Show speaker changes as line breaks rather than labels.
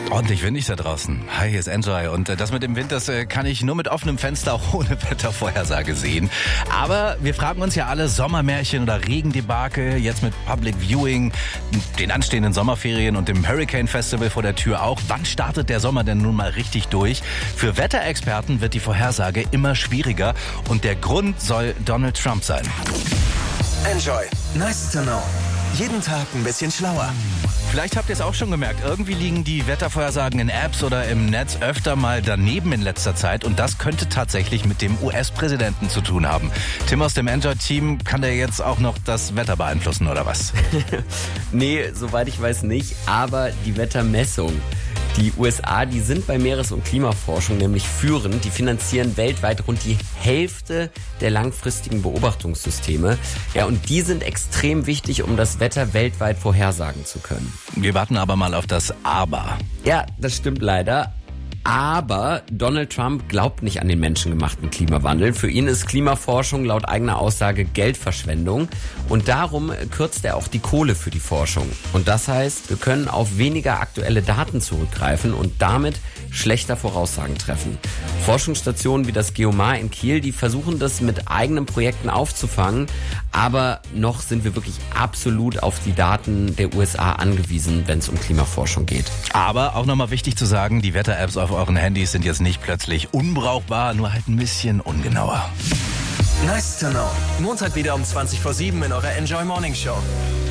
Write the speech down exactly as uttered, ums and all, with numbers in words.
Ordentlich windig da draußen. Hi, hier ist Enjoy. Und äh, das mit dem Wind, das äh, kann ich nur mit offenem Fenster auch ohne Wettervorhersage sehen. Aber wir fragen uns ja alle, Sommermärchen oder Regendebakel, jetzt mit Public Viewing, den anstehenden Sommerferien und dem Hurricane Festival vor der Tür auch. Wann startet der Sommer denn nun mal richtig durch? Für Wetterexperten wird die Vorhersage immer schwieriger und der Grund soll Donald Trump sein.
Enjoy. Nice to know. Jeden Tag ein bisschen schlauer.
Vielleicht habt ihr es auch schon gemerkt, irgendwie liegen die Wettervorhersagen in Apps oder im Netz öfter mal daneben in letzter Zeit und das könnte tatsächlich mit dem U S-Präsidenten zu tun haben. Tim aus dem Enjoy-Team, kann der jetzt auch noch das Wetter beeinflussen oder was?
Nee, soweit ich weiß nicht, aber die Wettermessung. Die U S A, die sind bei Meeres- und Klimaforschung nämlich führend. Die finanzieren weltweit rund die Hälfte der langfristigen Beobachtungssysteme. Ja, und die sind extrem wichtig, um das Wetter weltweit vorhersagen zu können.
Wir warten aber mal auf das Aber.
Ja, das stimmt leider. Aber Donald Trump glaubt nicht an den menschengemachten Klimawandel. Für ihn ist Klimaforschung laut eigener Aussage Geldverschwendung. Und darum kürzt er auch die Kohle für die Forschung. Und das heißt, wir können auf weniger aktuelle Daten zurückgreifen und damit schlechter Voraussagen treffen. Forschungsstationen wie das Geomar in Kiel, die versuchen das mit eigenen Projekten aufzufangen. Aber noch sind wir wirklich absolut auf die Daten der U S A angewiesen, wenn es um Klimaforschung geht.
Aber auch nochmal wichtig zu sagen, die Wetter-Apps auf euren Handys sind jetzt nicht plötzlich unbrauchbar, nur halt ein bisschen ungenauer.
Nice to know. Montag wieder um zwanzig vor sieben in eurer Enjoy Morning Show.